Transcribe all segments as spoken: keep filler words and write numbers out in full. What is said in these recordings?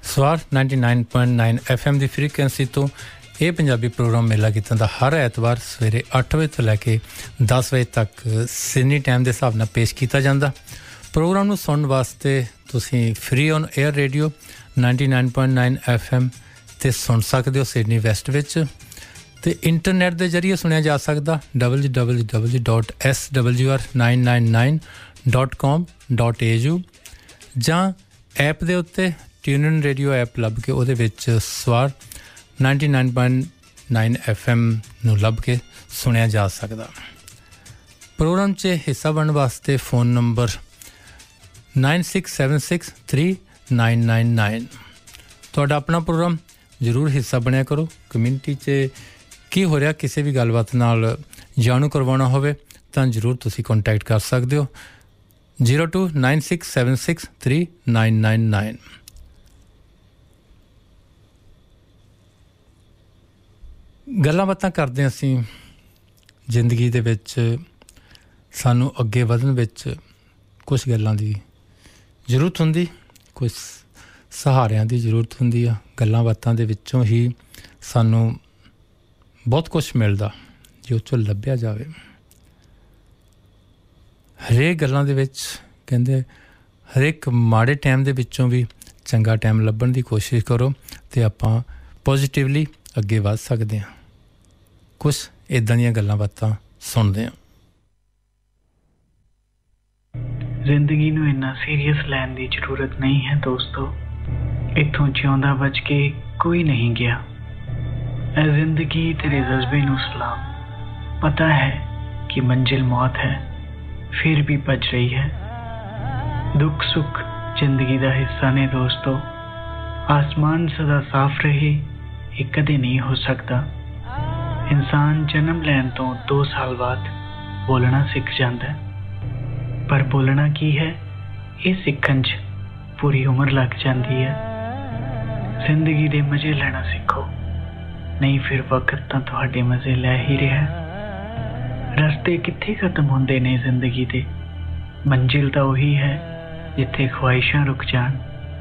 ਸਵਾਰ ninety-nine point nine F M ਦੀ frequency ਤੋਂ ਇਹ ਪੰਜਾਬੀ ਪ੍ਰੋਗਰਾਮ ਮੇਲਾ ਗੀਤਾਂ ਦਾ ਹਰ ਐਤਵਾਰ ਸਵੇਰੇ ਅੱਠ ਵਜੇ ਤੋਂ ਲੈ ਕੇ ਦਸ ਵਜੇ ਤੱਕ ਸਿਡਨੀ ਟਾਈਮ ਦੇ ਹਿਸਾਬ ਨਾਲ ਪੇਸ਼ ਕੀਤਾ ਜਾਂਦਾ। ਪ੍ਰੋਗਰਾਮ ਨੂੰ ਸੁਣਨ ਵਾਸਤੇ ਤੁਸੀਂ free on air radio ninety-nine point nine F M ਤੇ ਸੁਣ ਸਕਦੇ ਹੋ ਸਿਡਨੀ ਵੈਸਟ ਵਿੱਚ, ਤੇ ਇੰਟਰਨੈਟ ਦੇ ਜ਼ਰੀਏ ਸੁਣਿਆ ਜਾ ਸਕਦਾ w w w dot s w r nine nine nine dot com dot a u ਜਾਂ ਐਪ ਦੇ ਉੱਤੇ ਟਿਊਨਇਨ ਰੇਡੀਓ ਐਪ ਲੱਭ ਕੇ ਉਹਦੇ ਵਿੱਚ ਸਵਾਰ ninety-nine point nine F M ਨੂੰ ਲੱਭ ਕੇ ਸੁਣਿਆ ਜਾ ਸਕਦਾ। ਪ੍ਰੋਗਰਾਮ 'ਚ ਹਿੱਸਾ ਬਣਨ ਵਾਸਤੇ phone number nine six seven six three nine nine nine। ਤੁਹਾਡਾ ਆਪਣਾ ਪ੍ਰੋਗਰਾਮ ਜ਼ਰੂਰ ਹਿੱਸਾ ਬਣਿਆ ਕਰੋ। ਕਮਿਊਨਿਟੀ 'ਚ ਕੀ ਹੋ ਰਿਹਾ ਕਿਸੇ ਵੀ ਗੱਲਬਾਤ ਨਾਲ ਜਾਣੂ ਕਰਵਾਉਣਾ ਹੋਵੇ ਤਾਂ ਜ਼ਰੂਰ ਤੁਸੀਂ ਕੰਟੈਕਟ ਕਰ ਸਕਦੇ ਹੋ zero two nine six seven six three nine nine nine। ਗੱਲਾਂ ਬਾਤਾਂ ਕਰਦੇ ਅਸੀਂ ਜ਼ਿੰਦਗੀ ਦੇ ਵਿੱਚ ਸਾਨੂੰ ਅੱਗੇ ਵਧਣ ਵਿੱਚ ਕੁਝ ਗੱਲਾਂ ਦੀ ਜ਼ਰੂਰਤ ਹੁੰਦੀ, ਕੁਝ ਸਹਾਰਿਆਂ ਦੀ ਜ਼ਰੂਰਤ ਹੁੰਦੀ ਆ। ਗੱਲਾਂ ਬਾਤਾਂ ਦੇ ਵਿੱਚੋਂ ਹੀ ਸਾਨੂੰ ਬਹੁਤ ਕੁਛ ਮਿਲਦਾ ਜੇ ਉਹ 'ਚੋਂ ਲੱਭਿਆ ਜਾਵੇ। ਹਰੇਕ ਗੱਲਾਂ ਦੇ ਵਿੱਚ ਕਹਿੰਦੇ ਹਰੇਕ ਮਾੜੇ ਟਾਈਮ ਦੇ ਵਿੱਚੋਂ ਵੀ ਚੰਗਾ ਟਾਈਮ ਲੱਭਣ ਦੀ ਕੋਸ਼ਿਸ਼ ਕਰੋ ਅਤੇ ਆਪਾਂ ਪੋਜ਼ੀਟਿਵਲੀ ਅੱਗੇ ਵੱਧ ਸਕਦੇ ਹਾਂ। ਕੁਛ ਇੱਦਾਂ ਦੀਆਂ ਗੱਲਾਂ ਬਾਤਾਂ ਸੁਣਦੇ ਹਾਂ। ਜ਼ਿੰਦਗੀ ਨੂੰ ਇੰਨਾ ਸੀਰੀਅਸ ਲੈਣ ਦੀ ਜ਼ਰੂਰਤ ਨਹੀਂ ਹੈ ਦੋਸਤੋ। ਇੱਥੋਂ ਜਿਉਂਦਾ ਬਚ ਕੇ ਕੋਈ ਨਹੀਂ ਗਿਆ। ਇਹ ਜ਼ਿੰਦਗੀ ਤੇਰੇ ਜਜ਼ਬੇ ਨੂੰ ਸਲਾਮ। ਪਤਾ ਹੈ ਕਿ ਮੰਜ਼ਿਲ ਮੌਤ ਹੈ, ਫਿਰ ਵੀ ਭੱਜ ਰਹੀ ਹੈ। ਦੁੱਖ ਸੁੱਖ ਜ਼ਿੰਦਗੀ ਦਾ ਹਿੱਸਾ ਨੇ ਦੋਸਤੋ। ਆਸਮਾਨ ਸਦਾ ਸਾਫ਼ ਰਹੇ ਇਹ ਕਦੇ ਨਹੀਂ ਹੋ ਸਕਦਾ। ਇਨਸਾਨ ਜਨਮ ਲੈਣ ਤੋਂ ਦੋ ਸਾਲ ਬਾਅਦ ਬੋਲਣਾ ਸਿੱਖ ਜਾਂਦਾ, ਪਰ ਬੋਲਣਾ ਕੀ ਹੈ ਇਹ ਸਿੱਖਣ 'ਚ ਪੂਰੀ ਉਮਰ ਲੱਗ ਜਾਂਦੀ ਹੈ। ਜ਼ਿੰਦਗੀ ਦੇ ਮਜ਼ੇ ਲੈਣਾ ਸਿੱਖੋ, ਨਹੀਂ ਫਿਰ ਵਕਤ ਤਾਂ ਤੁਹਾਡੇ ਮਜ਼ੇ ਲੈ ਹੀ ਰਿਹਾ। ਰਸਤੇ ਕਿੱਥੇ ਖਤਮ ਹੁੰਦੇ ਨੇ ਜ਼ਿੰਦਗੀ ਦੇ, ਮੰਜ਼ਿਲ ਤਾਂ ਉਹੀ ਹੈ ਜਿੱਥੇ ਖਵਾਇਸ਼ਾਂ ਰੁਕ ਜਾਣ।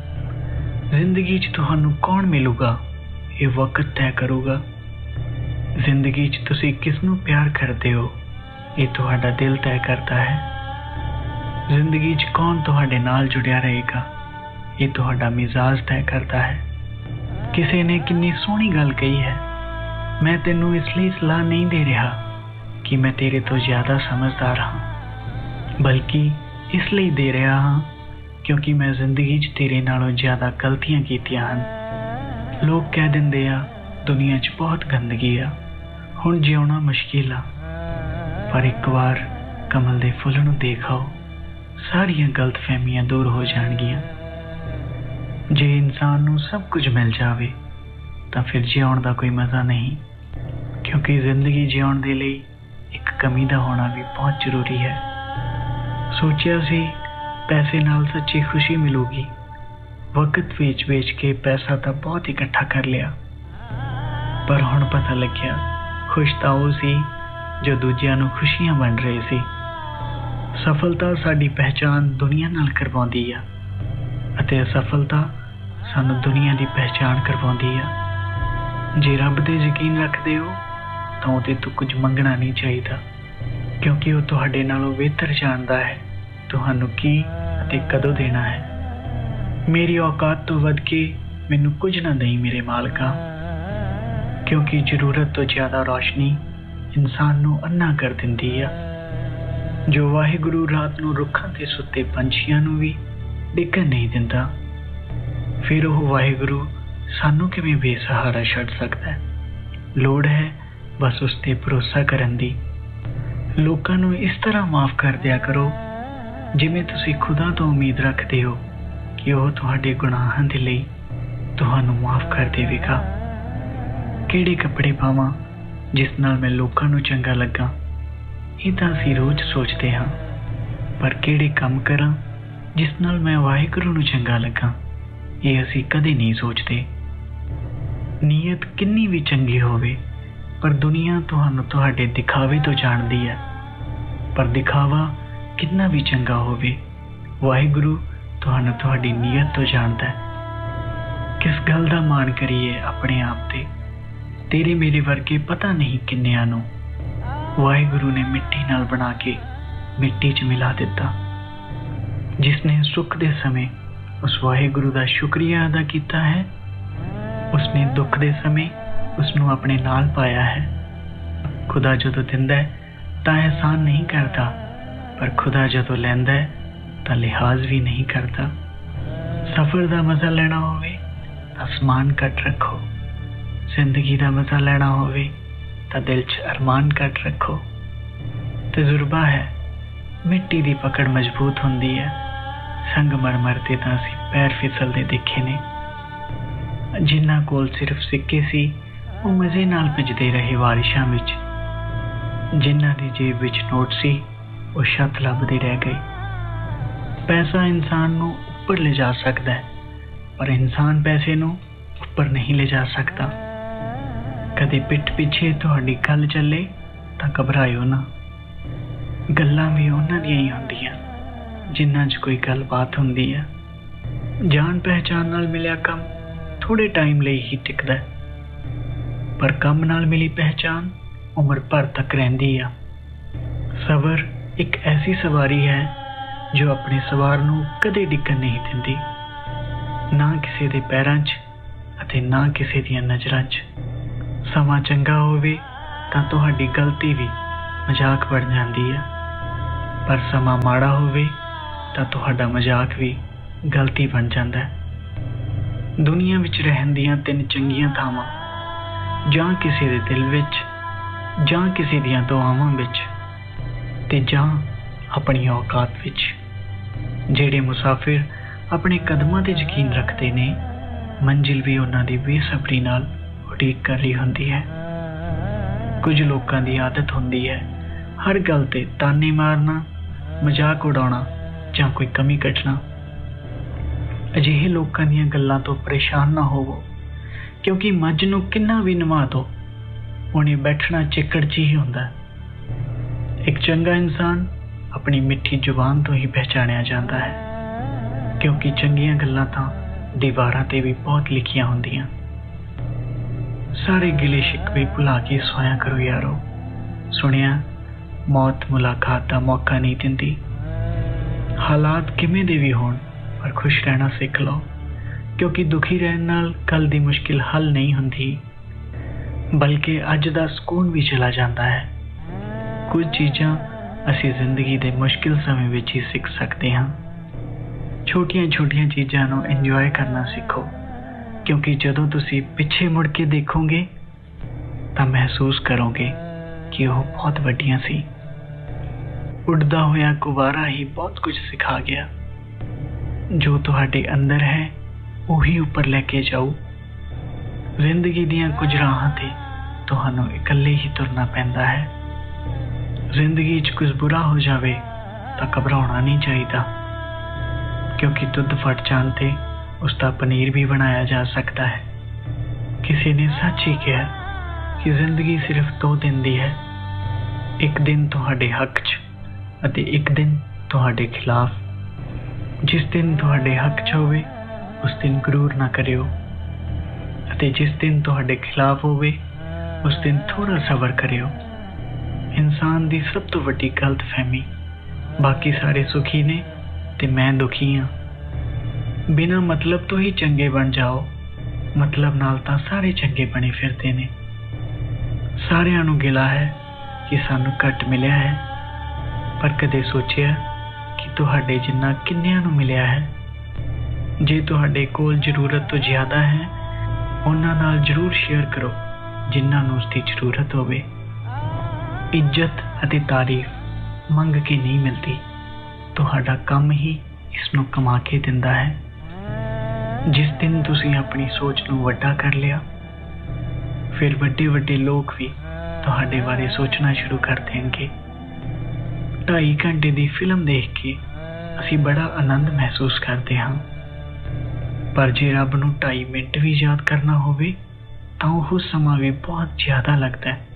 ਜ਼ਿੰਦਗੀ 'ਚ ਤੁਹਾਨੂੰ ਕੌਣ ਮਿਲੂਗਾ ਇਹ ਵਕਤ ਤੈਅ ਕਰੂਗਾ। ਜ਼ਿੰਦਗੀ 'ਚ ਤੁਸੀਂ ਕਿਸ ਨੂੰ ਪਿਆਰ ਕਰਦੇ ਹੋ ਇਹ ਤੁਹਾਡਾ ਦਿਲ ਤੈਅ ਕਰਦਾ ਹੈ। ਜ਼ਿੰਦਗੀ 'ਚ ਕੌਣ ਤੁਹਾਡੇ ਨਾਲ ਜੁੜਿਆ ਰਹੇਗਾ ਇਹ ਤੁਹਾਡਾ ਮਿਜ਼ਾਜ ਤੈਅ ਕਰਦਾ ਹੈ। ਕਿਸੇ ਨੇ ਕਿੰਨੀ ਸੋਹਣੀ ਗੱਲ ਕਹੀ ਹੈ, ਮੈਂ ਤੈਨੂੰ ਇਸ ਲਈ ਸਲਾਹ ਨਹੀਂ ਦੇ ਰਿਹਾ ਕਿ ਮੈਂ ਤੇਰੇ ਤੋਂ ਜ਼ਿਆਦਾ ਸਮਝਦਾਰ ਹਾਂ, ਬਲਕਿ ਇਸ ਲਈ ਦੇ ਰਿਹਾ ਹਾਂ ਕਿਉਂਕਿ ਮੈਂ ਜ਼ਿੰਦਗੀ 'ਚ ਤੇਰੇ ਨਾਲੋਂ ਜ਼ਿਆਦਾ ਗਲਤੀਆਂ ਕੀਤੀਆਂ ਹਨ। ਲੋਕ ਕਹਿ ਦਿੰਦੇ ਆ ਦੁਨੀਆ 'ਚ ਬਹੁਤ ਗੰਦਗੀ ਆ, ਹੁਣ ਜਿਉਣਾ ਮੁਸ਼ਕਿਲ ਆ, ਪਰ ਇੱਕ ਵਾਰ ਕਮਲ ਦੇ ਫੁੱਲ ਨੂੰ ਦੇਖਾਓ, ਸਾਰੀਆਂ ਗਲਤ ਫਹਿਮੀਆਂ ਦੂਰ ਹੋ ਜਾਣਗੀਆਂ। ਜੇ ਇਨਸਾਨ ਨੂੰ ਸਭ ਕੁਝ ਮਿਲ ਜਾਵੇ ਤਾਂ ਫਿਰ ਜਿਉਣ ਦਾ ਕੋਈ ਮਜ਼ਾ ਨਹੀਂ, ਕਿਉਂਕਿ ਜ਼ਿੰਦਗੀ ਜਿਉਣ ਦੇ ਲਈ ਇੱਕ ਕਮੀ ਦਾ ਹੋਣਾ ਵੀ ਬਹੁਤ ਜ਼ਰੂਰੀ ਹੈ। ਸੋਚਿਆ ਸੀ ਪੈਸੇ ਨਾਲ ਸੱਚੀ ਖੁਸ਼ੀ ਮਿਲੂਗੀ, ਵਕਤ ਵੇਚ ਵੇਚ ਕੇ ਪੈਸਾ ਤਾਂ ਬਹੁਤ ਇਕੱਠਾ ਕਰ ਲਿਆ, ਪਰ ਹੁਣ ਪਤਾ ਲੱਗਿਆ ਖੁਸ਼ ਤਾਂ ਉਹ ਸੀ ਜੋ ਦੂਜਿਆਂ ਨੂੰ ਖੁਸ਼ੀਆਂ ਵੰਡ ਰਹੇ ਸੀ। ਸਫਲਤਾ ਸਾਡੀ ਪਹਿਚਾਣ ਦੁਨੀਆ ਨਾਲ ਕਰਵਾਉਂਦੀ ਆ ਅਤੇ ਅਸਫਲਤਾ ਸਾਨੂੰ ਦੁਨੀਆ ਦੀ ਪਹਿਚਾਣ ਕਰਵਾਉਂਦੀ ਆ। ਜੇ ਰੱਬ ਤੇ ਯਕੀਨ ਰੱਖਦੇ ਹੋ ਤਾਂ ਉਹਦੇ ਤੋਂ ਕੁਝ ਮੰਗਣਾ ਨਹੀਂ ਚਾਹੀਦਾ, ਕਿਉਂਕਿ ਉਹ ਤੁਹਾਡੇ ਨਾਲੋਂ ਬਿਹਤਰ ਜਾਣਦਾ ਹੈ ਤੁਹਾਨੂੰ ਕੀ ਅਤੇ ਕਦੋਂ ਦੇਣਾ ਹੈ। ਮੇਰੀ ਔਕਾਤ ਤੋਂ ਵੱਧ ਕੇ ਮੈਨੂੰ ਕੁਝ ਨਾ ਦੇਈਂ ਮੇਰੇ ਮਾਲਕਾ, ਕਿਉਂਕਿ ਜ਼ਰੂਰਤ ਤੋਂ ਜ਼ਿਆਦਾ ਰੌਸ਼ਨੀ ਇਨਸਾਨ ਨੂੰ ਅੰਨਾ ਕਰ ਦਿੰਦੀ ਆ। ਜੋ ਵਾਹਿਗੁਰੂ ਰਾਤ ਨੂੰ ਰੁੱਖਾਂ 'ਤੇ ਸੁੱਤੇ ਪੰਛੀਆਂ ਨੂੰ ਵੀ ਡਿੱਗਣ ਨਹੀਂ ਦਿੰਦਾ, ਫਿਰ ਉਹ ਵਾਹਿਗੁਰੂ ਸਾਨੂੰ ਕਿਵੇਂ ਬੇਸਹਾਰਾ ਛੱਡ ਸਕਦਾ ਹੈ। ਲੋੜ ਹੈ ਬਸ ਉਸ 'ਤੇ ਭਰੋਸਾ ਕਰਨ ਦੀ। ਲੋਕਾਂ ਨੂੰ ਇਸ ਤਰ੍ਹਾਂ ਮਾਫ਼ ਕਰ ਦਿਆ ਕਰੋ ਜਿਵੇਂ ਤੁਸੀਂ ਖੁਦਾ ਤੋਂ ਉਮੀਦ ਰੱਖਦੇ ਹੋ ਕਿ ਉਹ ਤੁਹਾਡੇ ਗੁਨਾਹਾਂ ਦੇ ਲਈ ਤੁਹਾਨੂੰ ਮਾਫ਼ ਕਰ ਦੇਵੇਗਾ। ਕਿਹੜੇ ਕੱਪੜੇ ਪਾਵਾਂ ਜਿਸ ਨਾਲ ਮੈਂ ਲੋਕਾਂ ਨੂੰ ਚੰਗਾ ਲੱਗਾ ਇਹ ਤਾਂ ਅਸੀਂ ਰੋਜ਼ ਸੋਚਦੇ ਹਾਂ, ਪਰ ਕਿਹੜੇ ਕੰਮ ਕਰਾਂ ਜਿਸ ਨਾਲ ਮੈਂ ਵਾਹਿਗੁਰੂ ਨੂੰ ਚੰਗਾ ਲੱਗਾ ਇਹ ਅਸੀਂ ਕਦੇ ਨਹੀਂ ਸੋਚਦੇ। ਨੀਅਤ ਕਿੰਨੀ ਵੀ ਚੰਗੀ ਹੋਵੇ ਪਰ ਦੁਨੀਆ ਤੁਹਾਨੂੰ ਤੁਹਾਡੇ ਦਿਖਾਵੇ ਤੋਂ ਜਾਣਦੀ ਹੈ, ਪਰ ਦਿਖਾਵਾ ਕਿੰਨਾ ਵੀ ਚੰਗਾ ਹੋਵੇ ਵਾਹਿਗੁਰੂ ਤੁਹਾਨੂੰ ਤੁਹਾਡੀ ਨੀਅਤ ਤੋਂ ਜਾਣਦਾ ਹੈ। किस गल दा मान करिए अपने आप ते, तेरे मेरे वर्गे पता नहीं किन्नियां नूं वाहिगुरू ने मिट्टी नाल बना के मिट्टी च मिला दिता। जिसने सुख दे समय उस वाहिगुरू दा शुक्रिया अदा किया है, उसने दुख दे समय उसनूं अपने नाल पाया है। खुदा जदों दिंदा है तां एहसान नहीं करता, पर खुदा जदों लैंदा है तां लिहाज भी नहीं करता। सफर दा मजा लेना होवे तां समान कट रखो, जिंदगी दा मजा लेना होवे तां दिल च अरमान कट रखो। तजुर्बा है मिट्टी दी पकड़ मजबूत हुंदी है, संगमरमर ते तां असीं पैर फिसलदे देखे ने। जिन्हां कोल सिर्फ सिक्के सी वो मजे नाल भजदे रहे बारिशां विच, जिन्हां दी जेब विच नोट सी वो छत लभदे रह गए। पैसा इंसान नूं उपर ले जा सकदा है, पर इंसान पैसे नूं उपर नहीं ले जा सकता। कदे पिठ पिछे तुहाडी गल चले तां घबराइओ ना, गल्लां भी उन्हां दियां ही हुंदियां जिन्हां च कोई गलबात हुंदी है। जान पहचान नाल मिलिया कम थोड़े टाइम लई ही टिकदा है, पर कम नाल मिली पहचान उम्र भर तक रहिंदी आ। सबर एक ऐसी सवारी है जो अपने सवार नूं कदे डिगण नहीं दिंदी, ना किसी दे पैरां च अते ना किसी दियां नज़रां च। समा चंगा होवे तां तुहाडी गलती भी मजाक बन जांदी है, पर समा माड़ा होवे तां तुहाडा मजाक भी गलती बन जांदा है। दुनिया विच रहण दियां तीन चंगियां थावां, जां किसी दे दिल विच, जां किसी दियां दुआवां विच, ते जां अपनी औकात विच। ਜਿਹੜੇ मुसाफिर अपने कदमां ते यकीन रखते ने, मंजिल भी उन्हां दी बेसब्री नाल उਡੀਕ कर रही हुंदी है। कुछ लोकां दी आदत हुंदी है हर गल ते ताने मारना, मजाक उड़ाउणा जां कोई कमी कढना। अजिहे लोकां दीयां गल्लां तो परेशान ना होवो, क्योंकि मੱਝ ਨੂੰ किन्ना भी नवा दो ਉਹਨੇ बैठना चिक्कड़ च ही हुंदा। एक चंगा इंसान अपनी मिठी जुबान तो ही पहचानिया जाता है, क्योंकि चंगियां गल्लां तां दीवारां ते भी बहुत लिखियां हुंदियां। सारे गिले शिकवे भुला के सोया करो यारो, सुनिया मौत मुलाकात का मौका नहीं दिंदी। हालात किवें दे भी होण पर खुश रहना सीख लो, क्योंकि दुखी रहण नाल कल दी मुश्किल हल नहीं हुंदी, बल्कि अज दा सुकून भी चला जाता है। कुछ चीज़ां असी जिंदगी दे मुश्किल समय विच ही सीख सकते हाँ। छोटियां छोटियां चीज़ां नूं इंजॉय करना सीखो, क्योंकि जदों तुसी पिछे मुड़ के देखोगे तां महसूस करोगे कि वह बहुत वड्डियां सी। उड़दा होया गुब्बारा ही बहुत कुछ सिखा गया। जो तुहाडे अंदर है उही ऊपर लेके जाओ। जिंदगी दियां कुछ राहां ते तुहानूं इकल्ले ही तुरना पैंदा है। जिंदगी च कुछ बुरा हो जावे तां घबराउणा नहीं चाहिदा, क्योंकि दुध फट जाण ते उसका पनीर भी बनाया जा सकता है। किसी ने सच ही कहा कि जिंदगी सिर्फ दो दिन दी है, एक दिन तुहाडे हक च अते एक दिन तुहाडे खिलाफ। जिस दिन तुहाडे हक च होवे उस दिन गुरूर ना करियो, अते जिस दिन तुहाडे खिलाफ होवे उस दिन थोड़ा सबर करियो। इंसान दी सब तो वड्डी गलत फहमी बाकी सारे सुखी ने ते मैं दुखी हाँ। बिना मतलब तो ही चंगे बन जाओ, मतलब नाल तां सारे चंगे बने फिरते ने। सारियां नूं गिला है कि सानू घट मिलिया है, पर कदे सोचिया कि तुहाडे जिन्ना किन्नियां नूं मिलिया है। जे तुहाडे कोल जरूरत तो ज़्यादा है, उन्हां नाल जरूर शेयर करो जिन्हां नूं उसकी जरूरत होवे। इज्जत अते तारीफ मंग के नहीं मिलती, तुहाडा काम ही इसनूं कमा के दिंदा है। जिस दिन तुसीं अपनी सोच नूं वड्डा कर लिया, फिर वड्डे वड्डे लोग भी तुहाडे बारे सोचना शुरू कर देंगे। ढाई घंटे की फिल्म देख के असी बड़ा आनंद महसूस करते हाँ, पर जे रब नूं ढाई मिनट भी याद करना होवे तां ओह समा भी बहुत ज़्यादा लगता है।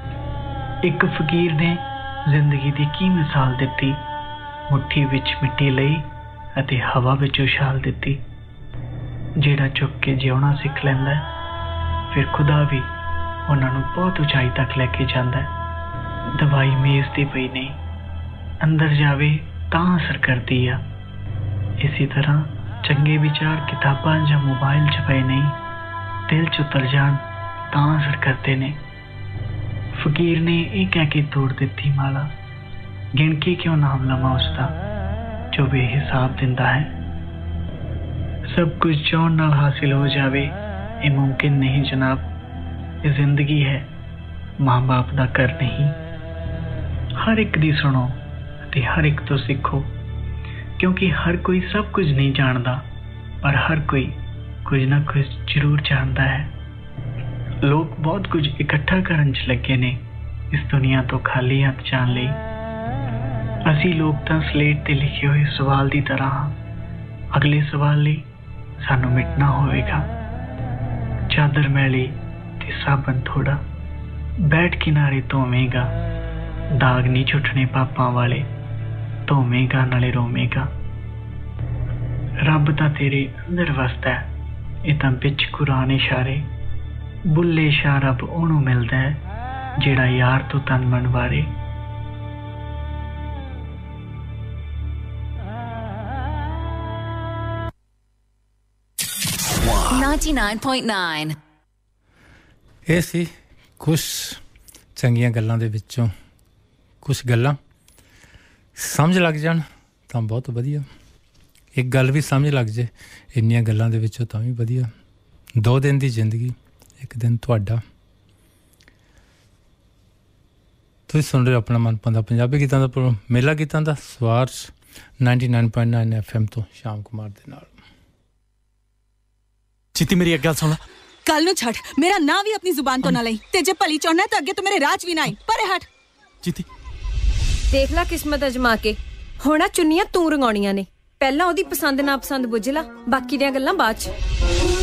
एक फकीर ने जिंदगी की की मिसाल दिती, मुट्ठी विच मिट्टी लई अते हवा विच उछाल दिती। ਜਿਹੜਾ ਚੁੱਕ ਕੇ ਜਿਉਣਾ ਸਿੱਖ ਲੈਂਦਾ ਫਿਰ ਖੁਦਾ ਵੀ ਉਹਨਾਂ ਨੂੰ ਬਹੁਤ ਉਚਾਈ ਤੱਕ ਲੈ ਕੇ ਜਾਂਦਾ ਹੈ। ਦਵਾਈ ਮੇਜ਼ ਤੇ ਪਈ ਨਹੀਂ, ਅੰਦਰ ਜਾਵੇ ਤਾਂ ਅਸਰ ਕਰਦੀ ਆ। ਇਸੇ ਤਰ੍ਹਾਂ ਚੰਗੇ ਵਿਚਾਰ ਕਿਤਾਬਾਂ ਜਾਂ ਮੋਬਾਈਲ 'ਚ ਪਏ ਨਹੀਂ, ਦਿਲ 'ਚ ਉਤਰ ਜਾਣ ਤਾਂ ਅਸਰ ਕਰਦੇ ਨੇ। ਫਕੀਰ ਨੇ ਇਹ ਕਹਿ ਕੇ ਤੋੜ ਦਿੱਤੀ ਮਾਲਾ, ਗਿਣ ਕੇ ਕਿਉਂ ਨਾਮ ਲਵਾਂ ਉਸਦਾ ਜੋ ਬੇਹਿਸਾਬ ਦਿੰਦਾ ਹੈ। ਸਭ ਕੁਝ ਚਾਹੁਣ ਨਾਲ ਹਾਸਿਲ ਹੋ ਜਾਵੇ ਇਹ ਮੁਮਕਿਨ ਨਹੀਂ ਜਨਾਬ। ਇਹ ਜ਼ਿੰਦਗੀ ਹੈ, ਮਾਂ ਬਾਪ ਦਾ ਘਰ ਨਹੀਂ। ਹਰ ਇੱਕ ਦੀ ਸੁਣੋ ਅਤੇ ਹਰ ਇੱਕ ਤੋਂ ਸਿੱਖੋ, ਕਿਉਂਕਿ ਹਰ ਕੋਈ ਸਭ ਕੁਝ ਨਹੀਂ ਜਾਣਦਾ, ਪਰ ਹਰ ਕੋਈ ਕੁਝ ਨਾ ਕੁਝ ਜ਼ਰੂਰ ਜਾਣਦਾ ਹੈ। ਲੋਕ ਬਹੁਤ ਕੁਝ ਇਕੱਠਾ ਕਰਨ 'ਚ ਲੱਗੇ ਨੇ ਇਸ ਦੁਨੀਆ ਤੋਂ ਖਾਲੀ ਹੱਥ ਜਾਣ ਲਈ। ਅਸੀਂ ਲੋਕ ਤਾਂ ਸਲੇਟ ਤੇ ਲਿਖੇ ਹੋਏ ਸਵਾਲ ਦੀ ਤਰ੍ਹਾਂ ਹਾਂ। ਅਗਲੇ ਸਵਾਲ ਲਈ ਸਾਨੂੰ ਮਿਟਣਾ ਹੋਵੇਗਾ। ਚਾਦਰ ਮੈਲੀ ਤੇ ਸਾਬਣ ਥੋੜਾ, ਬੈਠ ਕਿਨਾਰੇ ਧੋਵੇਂਗਾ, ਦਾਗ ਨਹੀਂ ਛੁੱਟਣੇ ਪਾਪਾਂ ਵਾਲੇ, ਧੋਵੇਂਗਾ ਨਾਲੇ ਰੋਵੇਂਗਾ। ਰੱਬ ਤਾਂ ਤੇਰੇ ਅੰਦਰ ਵਸਦਾ, ਇਹ ਤਾਂ ਵਿੱਚ ਕੁਰਾਨ ਇਸ਼ਾਰੇ। ਬੁੱਲੇ ਸ਼ਾਹ ਰੱਬ ਉਹਨੂੰ ਮਿਲਦਾ ਹੈ ਜਿਹੜਾ ਯਾਰ ਤੋਂ ਤਨ ਮਨ ਵਾਰੇ। ninety-nine point nine ਇਹ ਸੀ ਕੁਝ ਚੰਗੀਆਂ ਗੱਲਾਂ ਦੇ ਵਿੱਚੋਂ ਕੁਝ ਗੱਲਾਂ ਸਮਝ ਲੱਗ ਜਾਣ ਤਾਂ ਬਹੁਤ ਵਧੀਆ। ਇੱਕ ਗੱਲ ਵੀ ਸਮਝ ਲੱਗ ਜੇ ਇੰਨੀਆਂ ਗੱਲਾਂ ਦੇ ਵਿੱਚੋਂ ਤਾਂ ਵੀ ਵਧੀਆ। ਦੋ ਦਿਨ ਦੀ ਜ਼ਿੰਦਗੀ, ਇੱਕ ਦਿਨ ਤੁਹਾਡਾ। ਤੁਸੀਂ ਸੁਣ ਰਹੇ ਹੋ ਆਪਣਾ ਮਨਪਸੰਦ ਪੰਜਾਬੀ ਗੀਤਾਂ ਦਾ ਪ੍ਰੋਗਰਾਮ ਮੇਲਾ ਗੀਤਾਂ ਦਾ ਸਵਾਰ ninety-nine point nine F M ਤੋਂ ਸ਼ਾਮ ਕੁਮਾਰ ਦੇ ਨਾਲ। ਚੀਤੀ ਮੇਰੀ ਇੱਕ ਗੱਲ ਸੁਣ। ਕੱਲ ਨੂੰ ਛੱਡ, ਮੇਰਾ ਨਾਂ ਵੀ ਆਪਣੀ ਜ਼ੁਬਾਨ ਤੋਂ ਨਾ ਲਈ, ਤੇ ਜੇ ਭਲੀ ਚਾਹੁੰਦਾ ਤਾਂ ਅੱਗੇ ਤੋਂ ਮੇਰੇ ਰਾਜ ਵੀ ਨਾ ਆਈ। ਪਰੇ ਹਟ। ਚੀਤੀ ਦੇਖ ਲੈ ਕਿਸਮਤ ਅਜਮਾ ਕੇ, ਹੋਣਾ ਚੁੰਨੀਆਂ ਤੂੰ ਰੰਗਾਉਣੀਆਂ ਨੇ। ਪਹਿਲਾਂ ਉਹਦੀ ਪਸੰਦ ਨਾ ਪਸੰਦ ਬੁੱਝ ਲਾ, ਬਾਕੀ ਦੀਆਂ ਗੱਲਾਂ ਬਾਅਦ 'ਚ।